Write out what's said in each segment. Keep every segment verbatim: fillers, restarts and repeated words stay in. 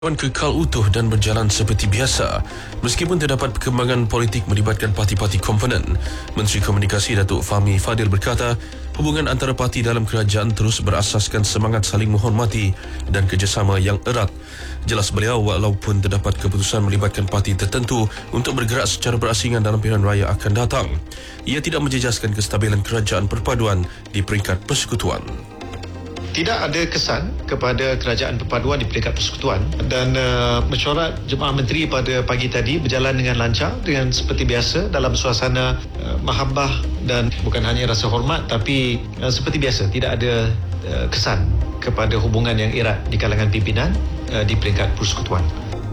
Kekal utuh dan berjalan seperti biasa meskipun terdapat perkembangan politik melibatkan parti-parti komponen. Menteri Komunikasi Datuk Fahmi Fadil berkata, hubungan antara parti dalam kerajaan terus berasaskan semangat saling menghormati dan kerjasama yang erat. Jelas beliau, walaupun terdapat keputusan melibatkan parti tertentu untuk bergerak secara berasingan dalam pilihan raya akan datang, ia tidak menjejaskan kestabilan kerajaan perpaduan di peringkat persekutuan. Tidak ada kesan kepada kerajaan perpaduan di peringkat persekutuan dan uh, mesyuarat Jemaah Menteri pada pagi tadi berjalan dengan lancar, dengan seperti biasa dalam suasana uh, mahabbah dan bukan hanya rasa hormat tapi uh, seperti biasa, tidak ada uh, kesan kepada hubungan yang erat di kalangan pimpinan uh, di peringkat persekutuan.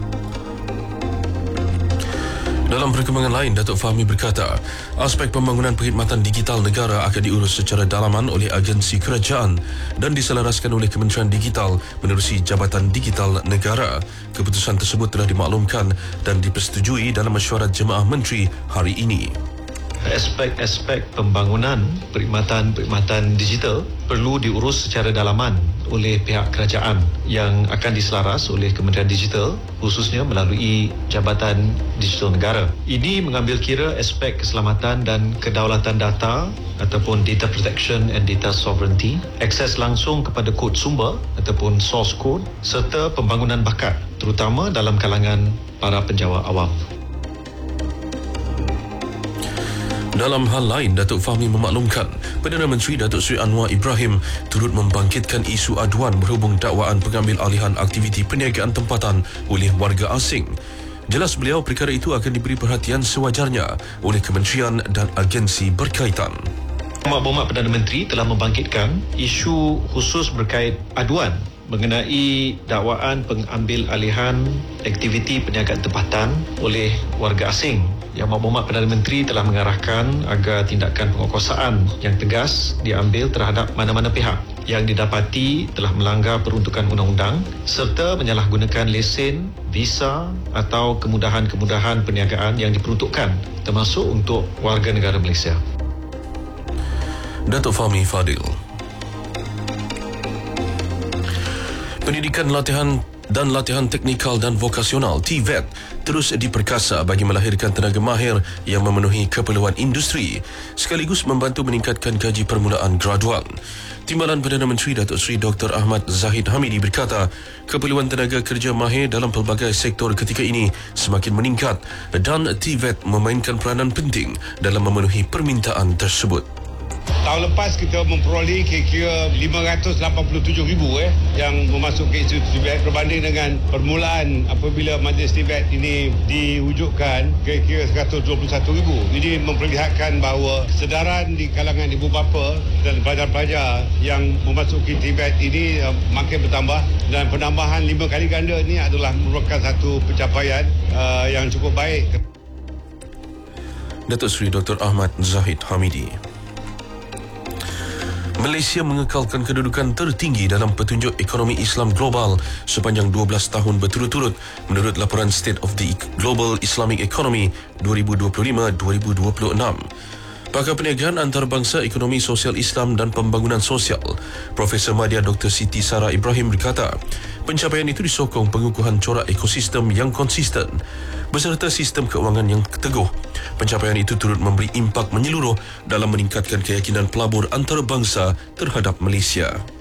Dalam perkembangan lain, Datuk Fahmi berkata, aspek pembangunan perkhidmatan digital negara akan diurus secara dalaman oleh agensi kerajaan dan diselaraskan oleh Kementerian Digital menerusi Jabatan Digital Negara. Keputusan tersebut telah dimaklumkan dan dipersetujui dalam mesyuarat Jemaah Menteri hari ini. Aspek-aspek pembangunan perkhidmatan-perkhidmatan digital perlu diurus secara dalaman oleh pihak kerajaan yang akan diselaras oleh Kementerian Digital, khususnya melalui Jabatan Digital Negara. Ini mengambil kira aspek keselamatan dan kedaulatan data ataupun data protection and data sovereignty, akses langsung kepada kod sumber ataupun source code, serta pembangunan bakat, terutama dalam kalangan para penjawat awam. Dalam hal lain, Datuk Fahmi memaklumkan Perdana Menteri Datuk Seri Anwar Ibrahim turut membangkitkan isu aduan berhubung dakwaan pengambil alihan aktiviti perniagaan tempatan oleh warga asing. Jelas beliau, perkara itu akan diberi perhatian sewajarnya oleh kementerian dan agensi berkaitan. Berhormat Perdana Menteri telah membangkitkan isu khusus berkait aduan mengenai dakwaan pengambil alihan aktiviti perniagaan tempatan oleh warga asing. Yang Berhormat Perdana Menteri telah mengarahkan agar tindakan penguatkuasaan yang tegas diambil terhadap mana-mana pihak yang didapati telah melanggar peruntukan undang-undang serta menyalahgunakan lesen, visa atau kemudahan-kemudahan perniagaan yang diperuntukkan termasuk untuk warga negara Malaysia. Datuk Fahmi Fadil. Pendidikan latihan dan latihan teknikal dan vokasional T V E T terus diperkasa bagi melahirkan tenaga mahir yang memenuhi keperluan industri sekaligus membantu meningkatkan gaji permulaan gradual. Timbalan Perdana Menteri Datuk Seri Doktor Ahmad Zahid Hamidi berkata, keperluan tenaga kerja mahir dalam pelbagai sektor ketika ini semakin meningkat dan T V E T memainkan peranan penting dalam memenuhi permintaan tersebut. Tahun lepas kita memperoleh kira-kira lima ratus lapan puluh tujuh ribu eh, yang memasuki institusi T V E T berbanding dengan permulaan apabila majlis T V E T ini diwujudkan kira-kira seratus dua puluh satu ribu. Ini memperlihatkan bahawa kesedaran di kalangan ibu bapa dan pelajar-pelajar yang memasuki T V E T ini uh, makin bertambah dan penambahan lima kali ganda ini adalah merupakan satu pencapaian uh, yang cukup baik. Datuk Seri Doktor Ahmad Zahid Hamidi. Malaysia mengekalkan kedudukan tertinggi dalam petunjuk ekonomi Islam global sepanjang dua belas tahun berturut-turut menurut laporan State of the Global Islamic Economy dua ribu dua puluh lima dua ribu dua puluh enam. Pakar Perniagaan Antarabangsa Ekonomi Sosial Islam dan Pembangunan Sosial, Profesor Madya Doktor Siti Sarah Ibrahim berkata, pencapaian itu disokong pengukuhan corak ekosistem yang konsisten beserta sistem keuangan yang teguh. Pencapaian itu turut memberi impak menyeluruh dalam meningkatkan keyakinan pelabur antarabangsa terhadap Malaysia.